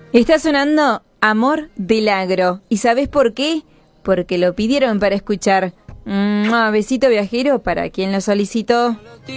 Está sonando Amor del Agro. ¿Y sabes por qué? Porque lo pidieron para escuchar. Besito viajero para quien lo solicitó.